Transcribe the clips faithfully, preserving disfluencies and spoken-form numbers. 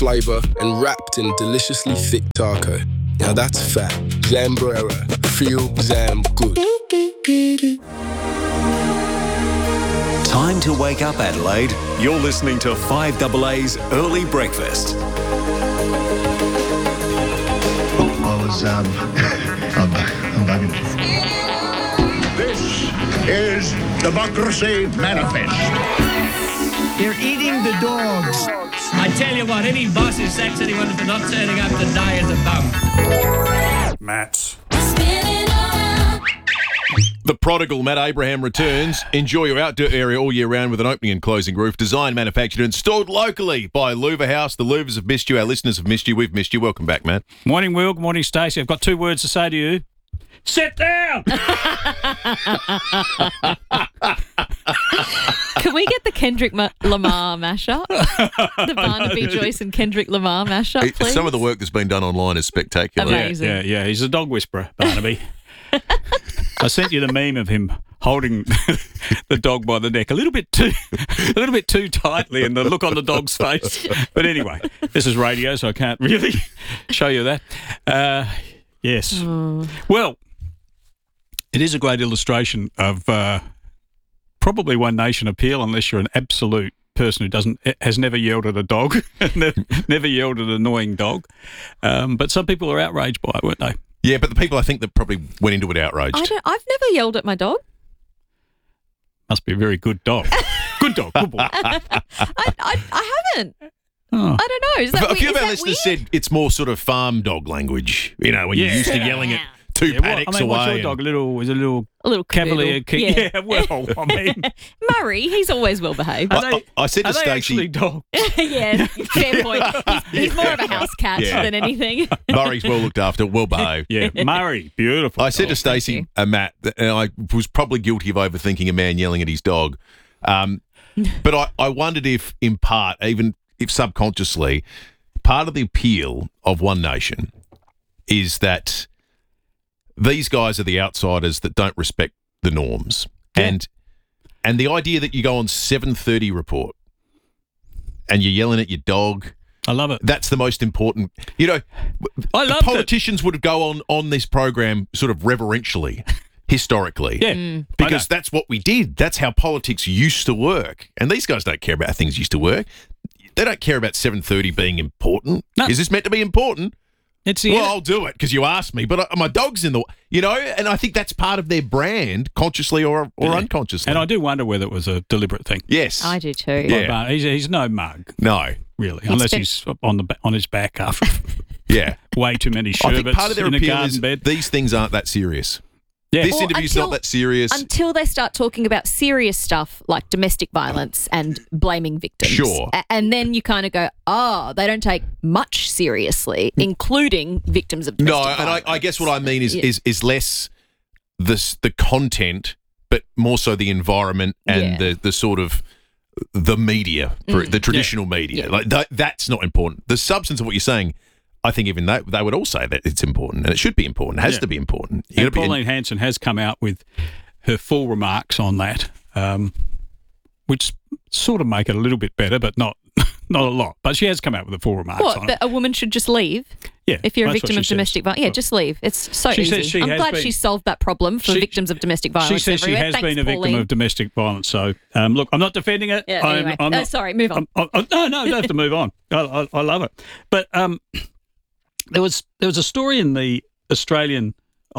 flavour and wrapped in deliciously thick taco. Now that's fat. Zambrera. Feel Zam good. Time to wake up, Adelaide. You're listening to five A A's Early Breakfast. I was, um, I'm, I'm bugging. This is Democracy Manifest. They're eating the dogs. I tell you what, any boss who sacks anyone for not turning up today is a bum. Matt. The prodigal Matt Abraham returns. Enjoy your outdoor area all year round with an opening and closing roof. Designed, manufactured and installed locally by Louver House. The Louvers have missed you. Our listeners have missed you. We've missed you. Welcome back, Matt. Morning, Will. Good morning, Stacey. I've got two words to say to you. Sit down! Can we get the Kendrick Ma- Lamar mashup? The Barnaby Joyce and Kendrick Lamar mashup, please? Some of the work that's been done online is spectacular. Amazing. Yeah, yeah, yeah. He's a dog whisperer, Barnaby. I sent you the meme of him holding the dog by the neck a little bit too, a little bit too tightly, and the look on the dog's face. But anyway, this is radio, so I can't really show you that. Uh, yes. Mm. Well, it is a great illustration of uh, probably One Nation appeal, unless you're an absolute person who doesn't has never yelled at a dog, never, never yelled at an annoying dog. Um, but some people are outraged by it, weren't they? Yeah, but the people I think that probably went into it outraged. I don't, I've never yelled at my dog. Must be a very good dog. Good dog, good boy. I, I, I haven't. Oh. I don't know. Is that a few weird? of our Is that listeners weird? said it's more sort of farm dog language. You know, when Yeah. you're used to Yeah. yelling at two Yeah, what- paddocks I mean, what's away. your dog? A little, is a little A little Cavalier cavoodle. king. Yeah. Yeah, well, I mean, Murray, he's always well behaved. are I- they, I said to are they Stacey- actually dogs? Yeah, fair point. He's, he's more of a house cat Yeah. than anything. Murray's well looked after, well behaved. Yeah, Murray, beautiful. I said to dog. Stacey you. and Matt, that- and I was probably guilty of overthinking a man yelling at his dog. Um, but I, I wondered if, in part, even if subconsciously, part of the appeal of One Nation is that these guys are the outsiders that don't respect the norms. Yeah. And and the idea that you go on seven thirty report and you're yelling at your dog, I love it. that's the most important. You know, I loved it. politicians would go on, on this program sort of reverentially, historically. Yeah, Mm. I Because know. that's what we did. That's how politics used to work. And these guys don't care about how things used to work. They don't care about seven thirty being important. No. Is this meant to be important? It's the Well, I'll do it because you asked me, but I, my dog's in the, you know, and I think that's part of their brand, consciously or or Yeah. unconsciously. and I do wonder whether it was a deliberate thing. yes. I do too. Yeah. But he's, he's no mug, No. really, unless been- he's on the ba- on his back after Yeah. way too many I think sherbets part of their in a appeal garden is bed. these things aren't that serious. Yeah, This Well, interview's until- not that serious. Until they start talking about serious stuff like domestic violence and blaming victims. Sure. A- And then you kind of go, oh, they don't take much seriously, including victims of no, domestic and I, violence. I guess what I mean is Yeah. is is less the s- the content, but more so the environment and Yeah. the the sort of the media, for the traditional media. Yeah. Like that, that's not important. The substance of what you're saying, I think even they, they would all say that it's important and it should be important. It has Yeah. to be important. You and gotta be- Pauline Hanson has come out with her full remarks on that, um, which sort of make it a little bit better, but not not a lot. But she has come out with the full remarks What, on that it. a woman should just leave? Yeah, If you're a that's what victim of she says. domestic violence, yeah, just leave. It's so She easy. says she I'm has glad been- she's solved that problem for She- victims of domestic violence She says she everywhere. has Thanks, been a victim Pauline. of domestic violence. So, um, look, I'm not defending it. Yeah, I'm, anyway. I'm Uh, not, sorry, move on. I'm, I'm, no, no, you don't have to move on. I, I, I love it. But um, there was there was a story in the Australian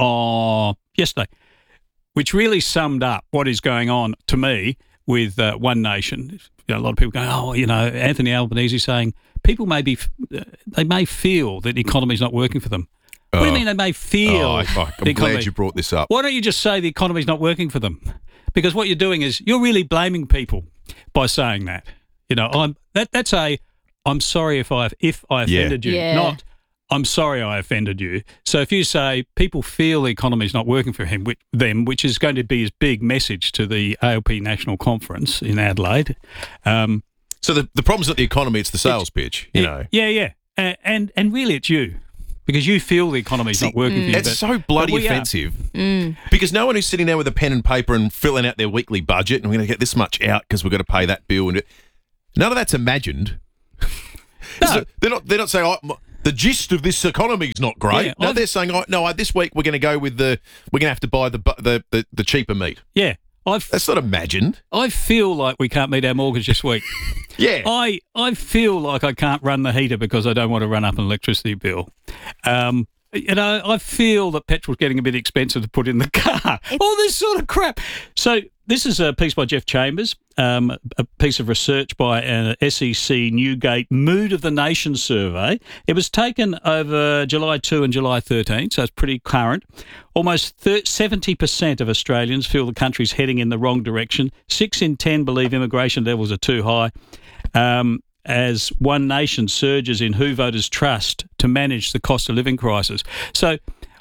uh, yesterday, which really summed up what is going on to me with uh, One Nation. You know, a lot of people going, oh, you know, Anthony Albanese saying people may be, they may feel that the economy is not working for them. What do you Oh. mean they may feel? Oh, I, the I'm economy- glad you brought this up. Why don't you just say the economy's not working for them? Because what you're doing is you're really blaming people by saying that. You know, I'm that that's a I'm sorry if I if I Yeah. offended you, Yeah. not I'm sorry I offended you. So if you say people feel the economy's not working for him, which, them, which is going to be his big message to the A L P National Conference in Adelaide. Um, So the, the problem's not the economy, it's the sales pitch, you yeah, know. Yeah, yeah. And, and and really it's you. Because you feel the economy's See, not working for you. It's but- so but bloody we are. offensive because no one who's sitting there with a pen and paper and filling out their weekly budget and we're going to get this much out because we've got to pay that bill and it, none of that's imagined. No. They're not. They're not saying oh, m- the gist of this economy is not great. Yeah, no, I've- they're saying oh, no. uh, This week we're going to go with the. We're going to have to buy the, bu- the the the cheaper meat. Yeah. I've, That's not imagined. I feel like we can't meet our mortgage this week. Yeah. I, I feel like I can't run the heater because I don't want to run up an electricity bill. Um, you know, I feel that petrol's getting a bit expensive to put in the car. All this sort of crap. So this is a piece by Jeff Chambers, um, a piece of research by an S E C Newgate Mood of the Nation survey. It was taken over July second and July thirteenth, so it's pretty current. Almost seventy percent of Australians feel the country's heading in the wrong direction. Six in ten believe immigration levels are too high. Um, as One Nation surges in who voters trust to manage the cost of living crisis. So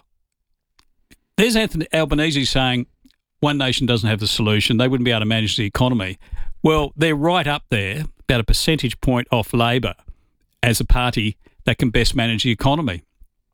there's Anthony Albanese saying One Nation doesn't have the solution. They wouldn't be able to manage the economy. Well, they're right up there, about a percentage point off Labor as a party that can best manage the economy.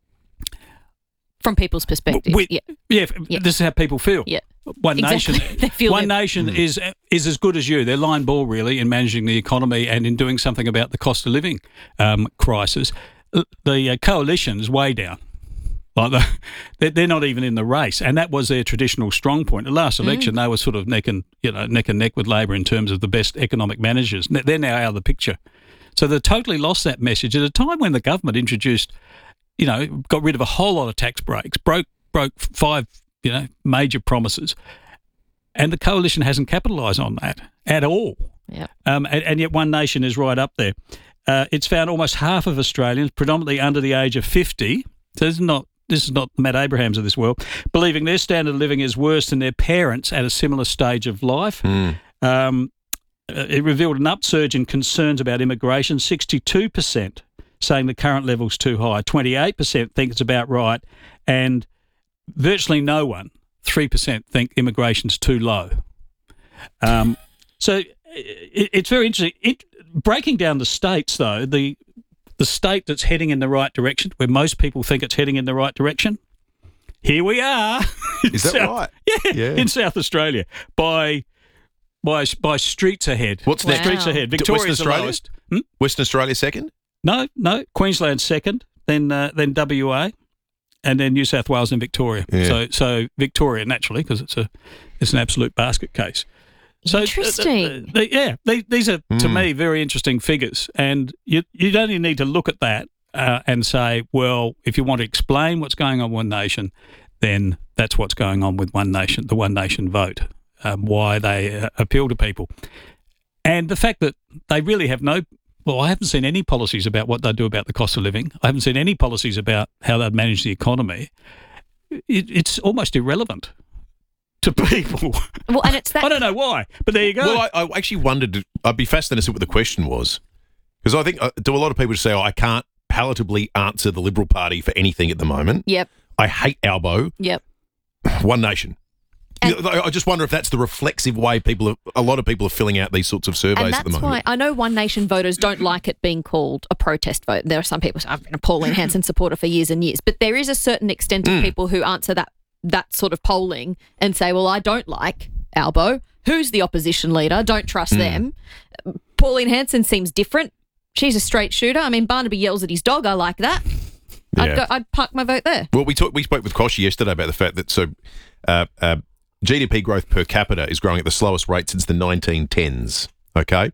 From people's perspective. With- yeah. Yeah, Yeah. this is how people feel. Yeah. One Exactly. Nation, They feel One it. Nation is is as good as you. They're line ball really in managing the economy and in doing something about the cost of living um, crisis. The- The uh, coalition's way down. Like the, they're- they're not even in the race, and that was their traditional strong point. The last election, they were sort of neck and you know neck and neck with Labor in terms of the best economic managers. They're now out of the picture, so they totally lost that message at a time when the government introduced, you know, got rid of a whole lot of tax breaks, broke broke five you know major promises, and the coalition hasn't capitalised on that at all. Yep. Um, and, and yet One Nation is right up there. Uh, it's found almost half of Australians, predominantly under the age of fifty. So this is not this is not Matt Abrahams of this world, believing their standard of living is worse than their parents at a similar stage of life. Um, it revealed an upsurge in concerns about immigration. sixty-two percent saying the current level's too high. twenty-eight percent think it's about right, and virtually no one, three percent, think immigration's too low. Um, so it, it's very interesting. It, breaking down the states, though, the the state that's heading in the right direction, where most people think it's heading in the right direction, here we are. Is that South, right? Yeah, Yeah. in South Australia, by by by streets ahead. What's Wow. next? Streets ahead. Western Victoria's the Australia? lowest. Hmm? Western Australia second? No, no. Queensland second, then uh, then W A, and then New South Wales and Victoria. Yeah. So so Victoria naturally because it's a it's an absolute basket case. So, uh, Interesting. uh, uh, they- yeah, they, these are to me very interesting figures, and you you don't even need to look at that uh, and say, well, if you want to explain what's going on with One Nation, then that's what's going on with One Nation, the One Nation vote, um, why they uh, appeal to people, and the fact that they really have no. Well, I haven't seen any policies about what they do about the cost of living. I haven't seen any policies about how they manage the economy. It, it's almost irrelevant to people. Well, and it's that. I don't know why, but there you go. Well, I, I actually wondered, I'd be fascinated to see what the question was. Because I think, uh, to a lot of people say, oh, I can't palatably answer the Liberal Party for anything at the moment. Yep. I hate Albo. Yep. One Nation. And- You know, I I just wonder if that's the reflexive way people, are, a lot of people are filling out these sorts of surveys And at the that's moment. why I know One Nation voters don't like it being called a protest vote. There are some people, I've been a Pauline Hanson supporter for years and years, but there is a certain extent of people who answer that that sort of polling and say, well, I don't like Albo. Who's the opposition leader? Don't trust them. Pauline Hanson seems different. She's a straight shooter. I mean, Barnaby yells at his dog. I like that. Yeah. I'd, go, I'd park my vote there. Well, we talked. We spoke with Koshy yesterday about the fact that so uh, uh, G D P growth per capita is growing at the slowest rate since the nineteen tens. Okay,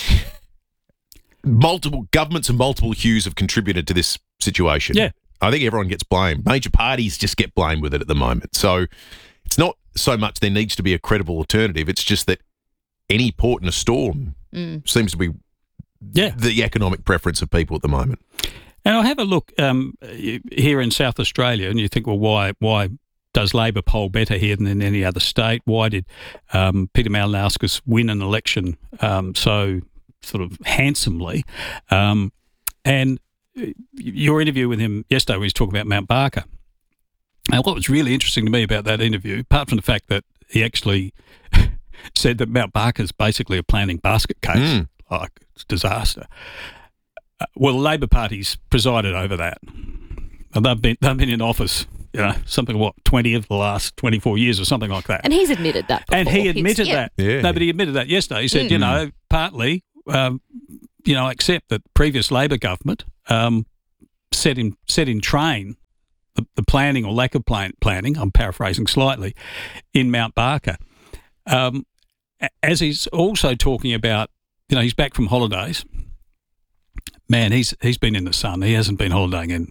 multiple governments and multiple hues have contributed to this situation. Yeah. I think everyone gets blamed. Major parties just get blamed with it at the moment. So it's not so much there needs to be a credible alternative. It's just that any port in a storm seems to be Yeah. the economic preference of people at the moment. And I'll have a look um, here in South Australia, and you think, well, why why does Labor poll better here than in any other state? Why did um, Peter Malinauskas win an election um, so sort of handsomely? Um, and your interview with him yesterday, we was talking about Mount Barker. And what was really interesting to me about that interview, apart from the fact that he actually said that Mount Barker's basically a planning basket case, Mm. like it's a disaster. Uh, well, the Labor Party's presided over that. And they've been they've been in office, you know, something what twenty of the last twenty four years or something like that. And he's admitted that before. And he He's- admitted yeah. that. Yeah. No, but he admitted that yesterday. He said, you know, partly um, you know, accept that previous Labor government um, set in set in train the, the planning or lack of plan, planning. I'm paraphrasing slightly in Mount Barker, um, as he's also talking about. You know, he's back from holidays. Man, he's he's been in the sun. He hasn't been holidaying in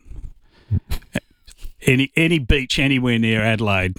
any any beach anywhere near Adelaide.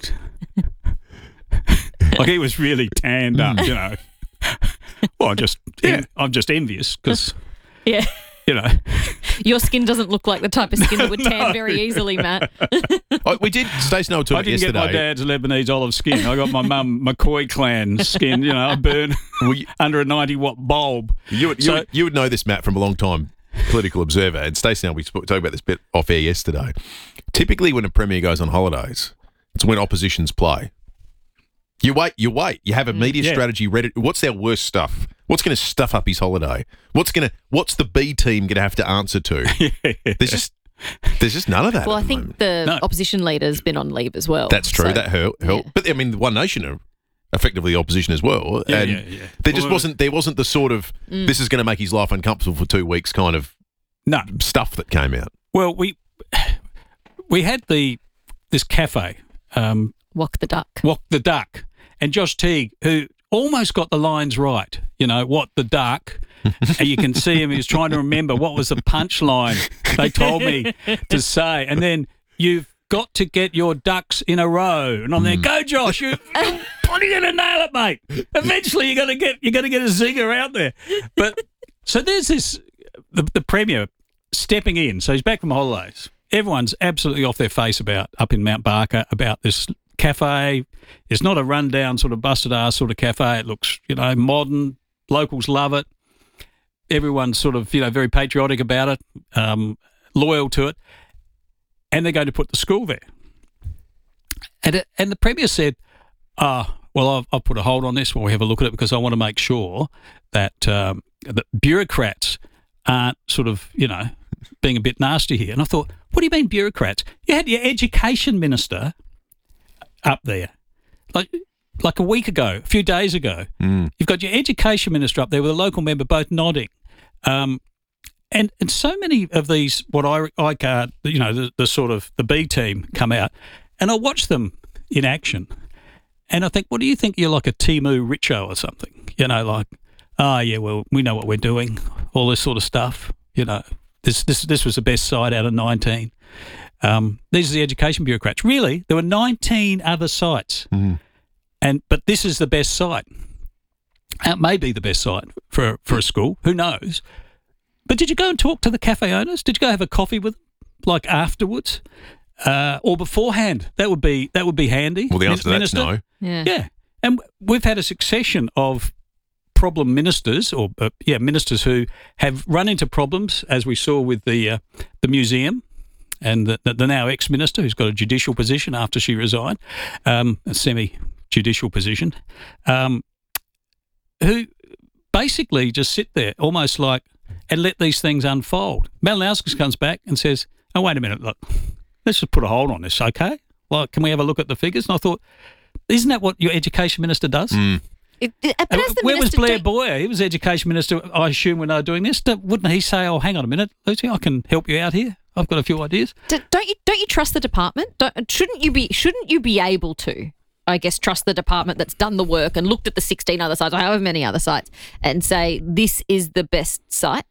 Like he was really tanned up, you know. Well, I'm just yeah. I'm just envious because Yeah. you know, Your skin doesn't look like the type of skin that would tan No. very easily, Matt. Oh, we did. Stacey and I were talking I didn't yesterday. get my dad's Lebanese olive skin. I got my mum McCoy clan skin. You know, I burn under a ninety watt bulb. You would, you, So- would, you would know this, Matt, from a long time political observer. And Stacey and I, we spoke talked about this bit off air yesterday. Typically, when a premier goes on holidays, it's when oppositions play. You wait, you wait. You have a media Yeah. strategy ready. What's our worst stuff? What's going to stuff up his holiday? What's going to? What's the B team going to have to answer to? There's just, there's just none of that. Well, at I the think moment. the No. opposition leader's been on leave as well. That's true. so- that hurt. helped. yeah. But I mean, the One Nation are effectively the opposition as well. Yeah, and yeah, yeah. there just Well, wasn't. There wasn't the sort of Mm. this is going to make his life uncomfortable for two weeks kind of No. stuff that came out. Well, we we had the this cafe, um, Walk the duck. Walk the Duck, and Josh Teague, who almost got the lines right. You know, what the duck, and you can see him. He was trying to remember what was the punchline they told me to say, and then you've got to get your ducks in a row, and I'm there. Go, Josh! You, you're bloody gonna nail it, mate. Eventually, you're gonna get you're gonna get a zinger out there. But so there's this the, the premier stepping in. So he's back from holidays. Everyone's absolutely off their face about up in Mount Barker about this cafe. It's not a rundown sort of busted ass sort of cafe. It looks, you know, modern. Locals love it. Everyone's sort of, you know, very patriotic about it, um, loyal to it, and they're going to put the school there. And it, and the premier said, "Ah, well, I've, I've put a hold on this while we have a look at it because I want to make sure that um, that bureaucrats aren't sort of, you know, being a bit nasty here." And I thought, what do you mean bureaucrats? You had your education minister up there, like like a week ago, a few days ago. Mm. You've got your education minister up there with a local member both nodding. Um, and and so many of these, what I, I call, you know, the, the sort of the B team come out, and I watch them in action. And I think, what do you think? You're like a Timu Richo or something, you know, like, oh, yeah, well, we know what we're doing, all this sort of stuff, you know. This this this was the best site out of nineteen. Um, these are the education bureaucrats. Really, there were nineteen other sites, Mm. and but this is the best site. It may be the best site for for a school. Who knows? But did you go and talk to the cafe owners? Did you go have a coffee with them, like afterwards, uh, or beforehand? That would be that would be handy. Well, the answer to that's Minister? no. Yeah. Yeah, and we've had a succession of problem ministers, or uh, yeah, ministers who have run into problems, as we saw with the uh, the museum, and the, the now ex-minister who's got a judicial position after she resigned, um, a semi-judicial position, um, who basically just sit there almost like and let these things unfold. Malinowskis comes back and says, "Oh, wait a minute, look, let's just put a hold on this, okay? Like, can we have a look at the figures?" And I thought, isn't that what your education minister does? Mm. It, it, but Uh, as the Where was minister, Blair don't- Boyer? He was education minister, I assume, when they were doing this. D- Wouldn't he say, "Oh, hang on a minute, Lucy, I can help you out here. I've got a few ideas." d- don't you don't you trust the department? Don't, shouldn't you be shouldn't you be able to? I guess trust the department that's done the work and looked at the sixteen other sites or however many other sites and say this is the best site.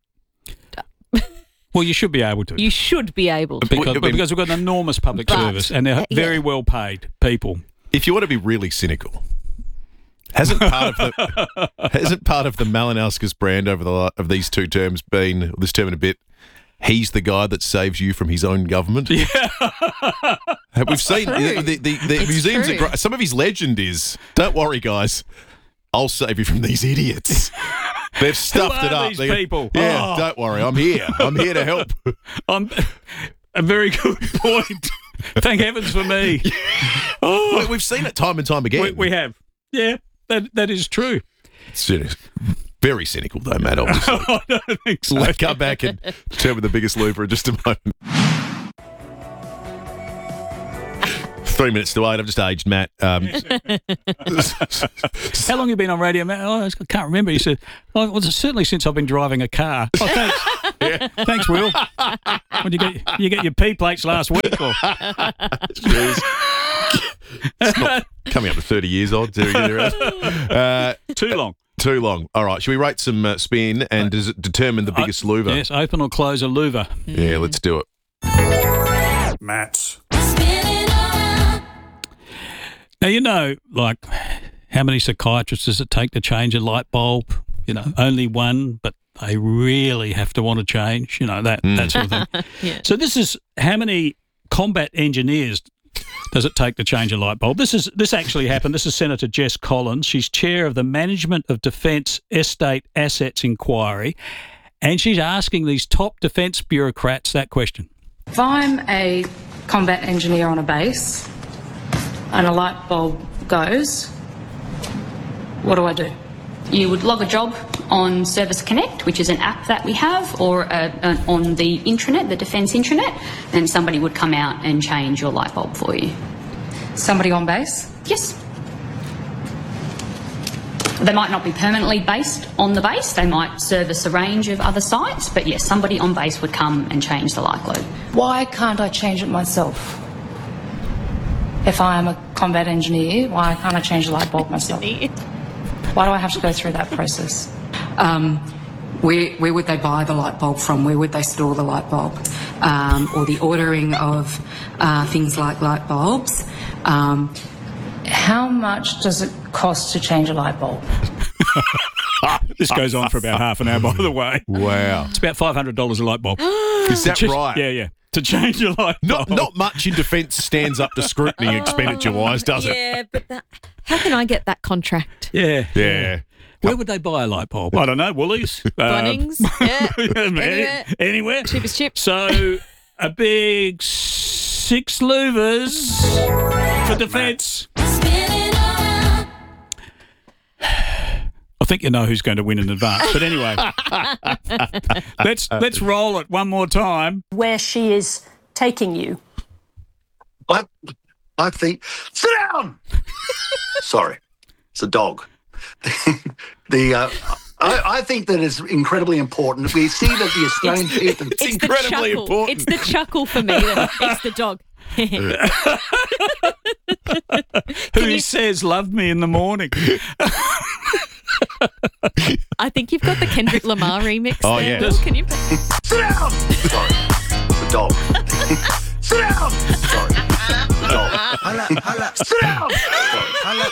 Well, you should be able to. You should be able to. because, Well, I mean- because we've got an enormous public But, service and they're uh, yeah. very well paid people. If you want to be really cynical, hasn't part of the hasn't part of the Malinowskis brand over the la- of these two terms been this term in a bit? He's the guy that saves you from his own government. Yeah, we've seen True. the the, the, the It's museums. Are true. great. Some of his legend is, "Don't worry, guys, I'll save you from these idiots." They've stuffed Who it are up. these They go, people? Yeah, Oh. don't worry, I'm here. I'm here to help. I'm, a very good point. Thank heavens for me. Well, we've seen it time and time again. We, we have. Yeah, that that is true. Cynic- Very cynical, though, Matt, obviously. I don't think so. Let's come back and determine the biggest loser in just a moment. Three minutes to eight. I've just aged Matt. Um, How long have you been on radio, Matt? Oh, I can't remember. He said, oh, well, certainly since I've been driving a car. Oh, thanks. yeah. Thanks, Will. When you get you get your P plates last week? Or? Jeez. It's not coming up to thirty years old. Uh, Too long. Too long. All right. Should we rate some uh, spin and does it determine the biggest louver? Yes, open or close a louver. Yeah, let's do it. Matt's. Now, you know, like, how many psychiatrists does it take to change a light bulb? You know, only one, but they really have to want to change, you know, that, mm. that sort of thing. yeah. So this is how many combat engineers does it take to change a light bulb? This is this actually happened. This is Senator Jess Collins. She's chair of the Management of Defence Estate Assets Inquiry, and she's asking these top defence bureaucrats that question. If I'm a combat engineer on a base and a light bulb goes, what do I do? You would log a job on Service Connect, which is an app that we have, or uh, uh, on the intranet, the Defence intranet, and somebody would come out and change your light bulb for you. Somebody on base? Yes. They might not be permanently based on the base. They might service a range of other sites, but yes, somebody on base would come and change the light globe. Why can't I change it myself? If I am a combat engineer, why can't I change the light bulb myself? Why do I have to go through that process? Um, where, where would they buy the light bulb from? Where would they store the light bulb? Um, or the ordering of uh, things like light bulbs. Um, How much does it cost to change a light bulb? This goes on for about half an hour, by the way. Wow. It's about five hundred dollars a light bulb. Is that Just, right? Yeah, yeah. To change your light bulb. Not, not much in defence stands up to scrutiny expenditure-wise, does it? Yeah, but that, how can I get that contract? Yeah. Yeah. Where would they buy a light bulb? I don't know. Woolies? Bunnings? Um, yeah. Anywhere. Anywhere. Cheapest chips. So, a big six louvers for defence. I think you know who's going to win in advance. But anyway, let's let's roll it one more time. Where she is taking you. I, I think... Sit down! Sorry. It's a dog. the uh, I, I think that it's incredibly important. We see that the Australian people... It's, it's incredibly chuckle. important. It's the chuckle for me. That it's the dog. Who you... says love me in the morning? I think you've got the Kendrick Lamar remix oh, there. Yeah. Will, can you... Sit down! Sorry. It's a dog. Sit down! Sorry. It's a dog. Sit down! Sorry.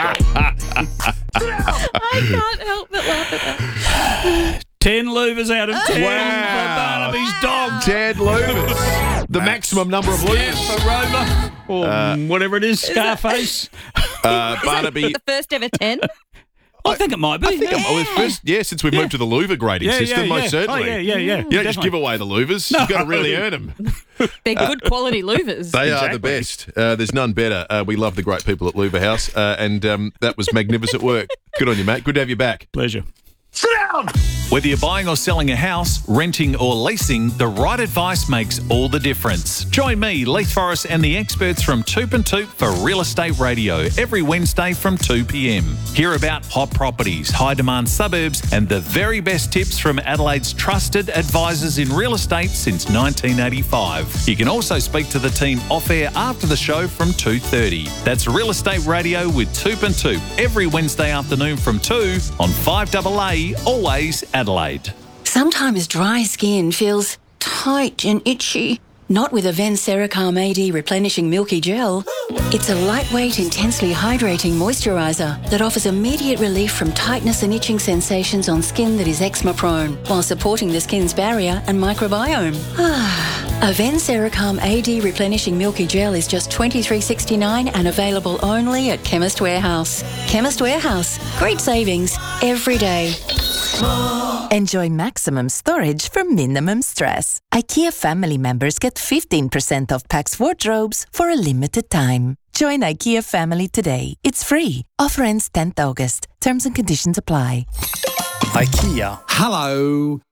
Sit down! I can't help but laugh at that. Ten louvers out of ten Wow. for Barnaby's dog. Ten louvers. The Max. maximum number of louvers. For Rover. Or Uh, whatever it is, Scarface. Uh, Barnaby. The first ever ten. I think it might be. I think yeah. I'm, well, first, yeah, since we've Yeah. moved to the louver grading Yeah, system, yeah, most yeah. certainly. Oh, yeah, yeah, yeah. You don't just Definitely. give away the louvers. You've got to really earn them. They're good quality louvers. They are Exactly. the best. Uh, there's none better. Uh, we love the great people at Louver House, uh, and um, that was magnificent work. Good on you, mate. Good to have you back. Pleasure. Sit down! Whether you're buying or selling a house, renting or leasing, the right advice makes all the difference. Join me, Leith Forrest, and the experts from Toop and Toop for Real Estate Radio every Wednesday from two p.m. Hear about hot properties, high-demand suburbs, and the very best tips from Adelaide's trusted advisors in real estate since nineteen eighty-five. You can also speak to the team off-air after the show from two thirty. That's Real Estate Radio with Toop and Toop every Wednesday afternoon from two on five A A, always Adelaide. Sometimes dry skin feels tight and itchy. Not with Avens Sericalm A D Replenishing Milky Gel. It's a lightweight, intensely hydrating moisturiser that offers immediate relief from tightness and itching sensations on skin that is eczema-prone, while supporting the skin's barrier and microbiome. Avens Sericalm A D Replenishing Milky Gel is just twenty-three dollars sixty-nine and available only at Chemist Warehouse. Chemist Warehouse. Great savings every day. Enjoy maximum storage for minimum stress. IKEA family members get fifteen percent off Pax wardrobes for a limited time. Join IKEA family today. It's free. Offer ends tenth of August. Terms and conditions apply. IKEA. Hello.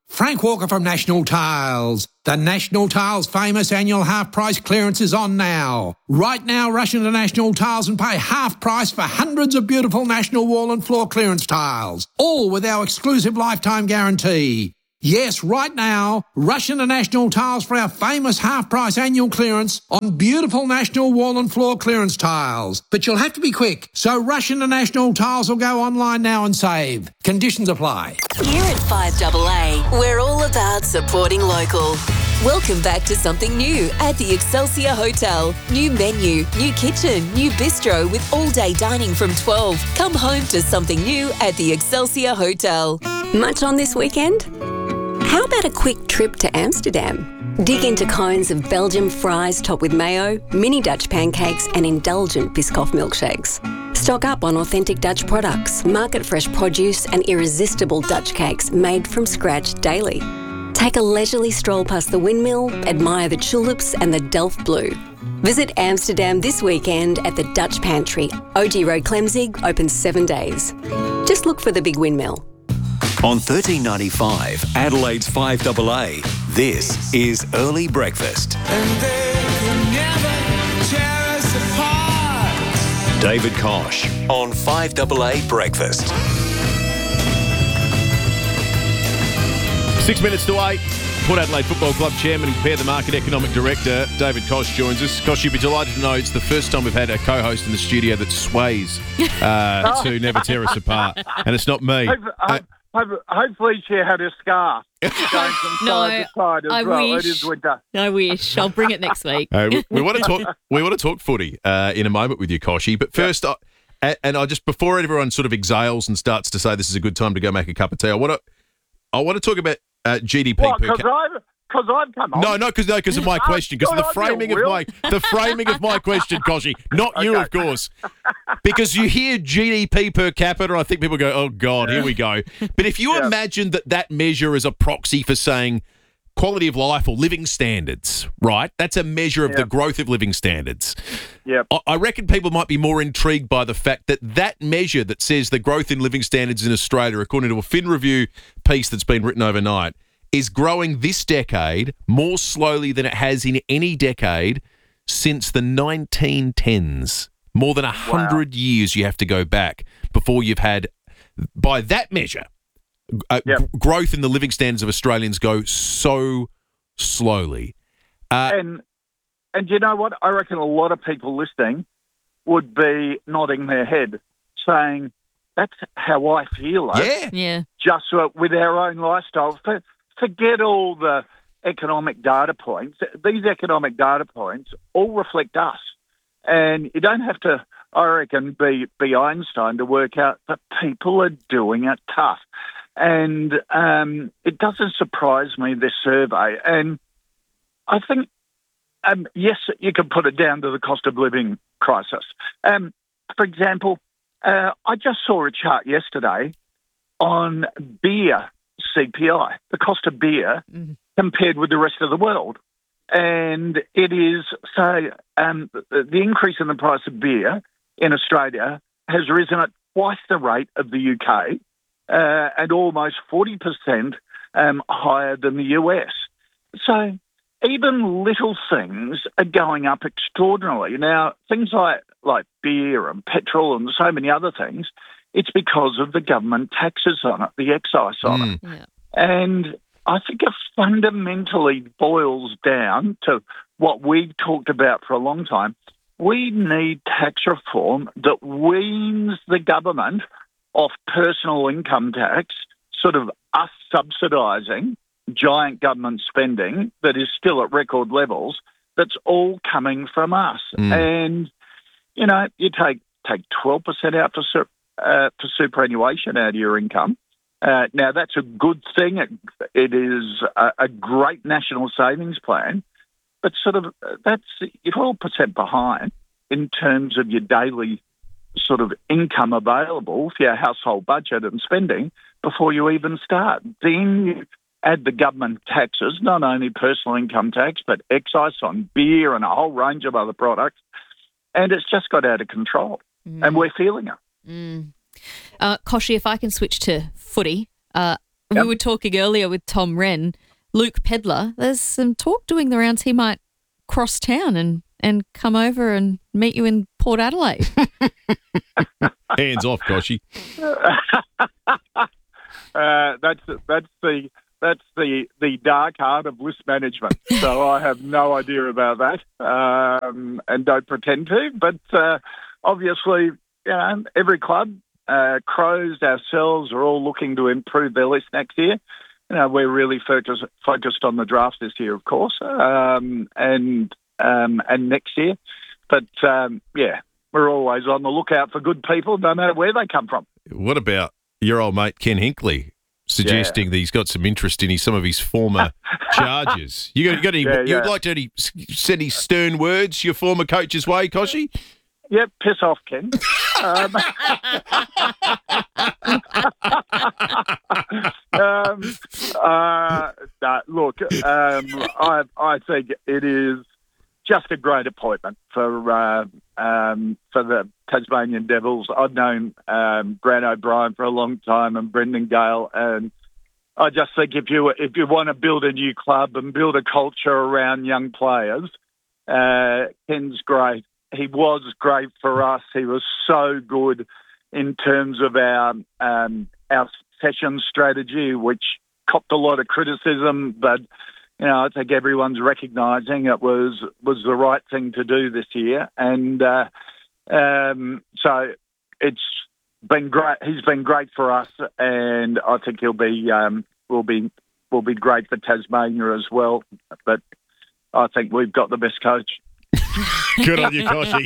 Frank Walker from National Tiles. The National Tiles famous annual half price clearance is on now. Right now, rush into National Tiles and pay half price for hundreds of beautiful National wall and floor clearance tiles, all with our exclusive lifetime guarantee. Yes, right now, rush into National Tiles for our famous half-price annual clearance on beautiful National wall and floor clearance tiles. But you'll have to be quick, so rush into National Tiles or go online now and save. Conditions apply. Here at five A A, we're all about supporting local. Welcome back to something new at the Excelsior Hotel. New menu, new kitchen, new bistro with all-day dining from twelve. Come home to something new at the Excelsior Hotel. Much on this weekend? How about a quick trip to Amsterdam? Dig into cones of Belgian fries topped with mayo, mini Dutch pancakes and indulgent Biscoff milkshakes. Stock up on authentic Dutch products, market-fresh produce and irresistible Dutch cakes made from scratch daily. Take a leisurely stroll past the windmill, admire the tulips and the Delft Blue. Visit Amsterdam this weekend at the Dutch Pantry. O G Road Clemzig, open seven days. Just look for the big windmill. On thirteen ninety-five, Adelaide's five A A, this is Early Breakfast. David Kosh on five A A Breakfast. Six minutes to eight. Port Adelaide Football Club Chairman and Compare the Market Economic Director, David Kosh, joins us. Kosh, you'll be delighted to know it's the first time we've had a co-host in the studio that sways uh, to Never Tear Us Apart. And it's not me. Hope, Uh, hope, hopefully she had a scarf going from No, side to side as I well. wish. It is winter. I wish. I'll bring it next week. Uh, we, we want to talk. We want to talk footy uh, in a moment with you, Koshy. But first, I, and, and I just before everyone sort of exhales and starts to say this is a good time to go make a cup of tea, I want to. I want to talk about uh, G D P What, per because capita. I've, cause I've come on? No, no, because no, because of my Oh, question, because of the good on you, framing of Will. my the framing of my question, Koshy, not you, Okay. of course. Because you hear G D P per capita, I think people go, "Oh God, here we go." But if you imagine that that measure is a proxy for saying quality of life or living standards, right? That's a measure of the growth of living standards. Yep. I- I reckon people might be more intrigued by the fact that that measure that says the growth in living standards in Australia, according to a Fin Review piece that's been written overnight, is growing this decade more slowly than it has in any decade since the nineteen tens. More than one hundred years you have to go back before you've had, by that measure, uh, g- growth in the living standards of Australians go so slowly. Uh, and and you know what? I reckon a lot of people listening would be nodding their head, saying, "That's how I feel." eh? Yeah, yeah. Just uh, with our own lifestyle. For, forget all the economic data points. These economic data points all reflect us, and you don't have to, I reckon, be be Einstein to work out that people are doing it tough. And um, it doesn't surprise me, this survey. And I think, um, yes, you can put it down to the cost of living crisis. Um, for example, uh, I just saw a chart yesterday on beer C P I, the cost of beer compared with the rest of the world. And it is, so um, the increase in the price of beer in Australia has risen at twice the rate of the U K uh, and almost forty percent um, higher than the U S. So even little things are going up extraordinarily. Now, things like, like beer and petrol and so many other things, it's because of the government taxes on it, the excise on it. Yeah. And I think it fundamentally boils down to what we've talked about for a long time. We need tax reform that weans the government off personal income tax, sort of us subsidising giant government spending that is still at record levels, that's all coming from us. Mm. And, you know, you take take twelve percent out for, su- uh, for superannuation out of your income. Uh, now, that's a good thing. It, it is a, a great national savings plan, but sort of uh, that's you're twelve percent behind in terms of your daily sort of income available for your household budget and spending before you even start. Then you add the government taxes, not only personal income tax, but excise on beer and a whole range of other products, and it's just got out of control, and we're feeling it. Mm. Uh, Koshy, if I can switch to footy, uh, we were talking earlier with Tom Wren, Luke Pedler, there's some talk doing the rounds he might cross town and, and come over and meet you in Port Adelaide. Hands off, Koshy. uh, that's that's the that's the the dark art of list management. So I have no idea about that, um, and don't pretend to. But uh, obviously, you know, every club, uh, Crows, ourselves, are all looking to improve their list next year. You know, we're really focused focused on the drafts this year, of course, um, and um, and next year. But um, yeah, we're always on the lookout for good people, no matter where they come from. What about your old mate Ken Hinkley suggesting yeah. that he's got some interest in his, some of his former charges? You got, you got any? Yeah, yeah. You'd like to any, send any stern words your former coach's way, Koshy? Yep, piss off, Ken. um, um, uh, nah, look, um, I I think it is just a great appointment for uh, um, for the Tasmanian Devils. I've known um, Grant O'Brien for a long time and Brendan Gale, and I just think if you if you want to build a new club and build a culture around young players, uh, Ken's great. He was great for us. He was so good in terms of our um, our succession strategy, which copped a lot of criticism, but you know, I think everyone's recognising it was was the right thing to do this year, and uh, um, so it's been great. He's been great for us, and I think he'll be um, will be will be great for Tasmania as well. But I think we've got the best coach. Good on you, Koshy.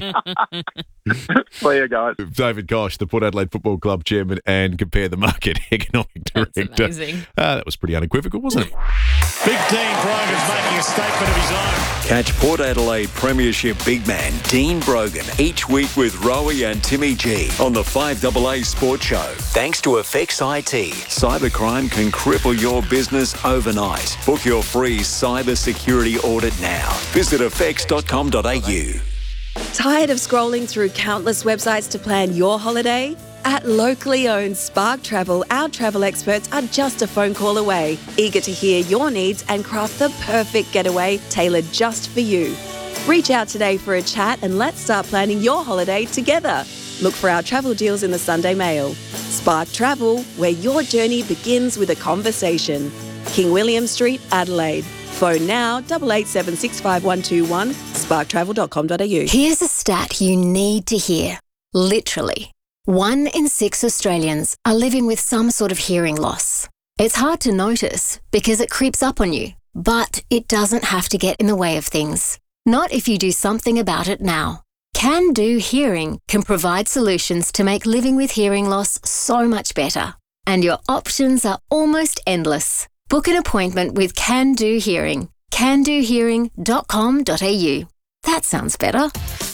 See you guys. David Koch, the Port Adelaide Football Club chairman and Compare the Market economic director. That's amazing. Uh, that was pretty unequivocal, wasn't it? Big Dean Brogan's making a statement of his own. Catch Port Adelaide Premiership big man Dean Brogan each week with Rowie and Timmy G on the five A A Sports Show. Thanks to Effects I T. Cybercrime can cripple your business overnight. Book your free cyber security audit now. Visit effects dot com dot a u. Tired of scrolling through countless websites to plan your holiday? At locally owned Spark Travel, our travel experts are just a phone call away, eager to hear your needs and craft the perfect getaway tailored just for you. Reach out today for a chat and let's start planning your holiday together. Look for our travel deals in the Sunday Mail. Spark Travel, where your journey begins with a conversation. King William Street, Adelaide. Phone now, eight eight seven six five one two one, spark travel dot com dot a u. Here's a stat you need to hear. Literally. One in six Australians are living with some sort of hearing loss. It's hard to notice because it creeps up on you, but it doesn't have to get in the way of things. Not if you do something about it now. Can Do Hearing can provide solutions to make living with hearing loss so much better. And your options are almost endless. Book an appointment with Can Do Hearing. can do hearing dot com dot a u. That sounds better.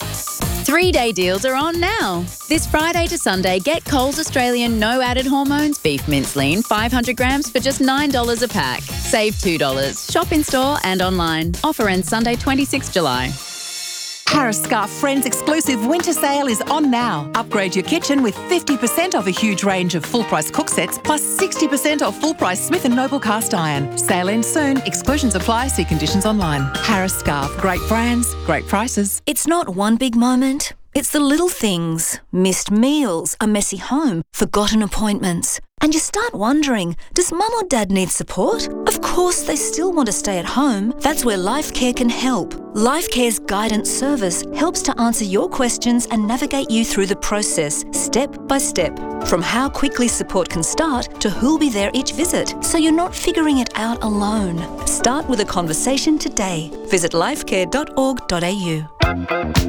Three-day deals are on now. This Friday to Sunday, get Coles Australian No Added Hormones Beef Mince Lean five hundred grams for just nine dollars a pack. Save two dollars. Shop in store and online. Offer ends Sunday, twenty-sixth of July. Harris Scarfe Friends exclusive winter sale is on now. Upgrade your kitchen with fifty percent off a huge range of full-price cook sets plus sixty percent off full-price Smith and Noble cast iron. Sale ends soon. Exclusions apply. See conditions online. Harris Scarfe. Great brands, great prices. It's not one big moment. It's the little things. Missed meals, a messy home, forgotten appointments. And you start wondering, does mum or dad need support? Of course they still want to stay at home. That's where LifeCare can help. LifeCare's guidance service helps to answer your questions and navigate you through the process, step by step. From how quickly support can start to who'll be there each visit, so you're not figuring it out alone. Start with a conversation today. Visit lifecare dot org dot a u.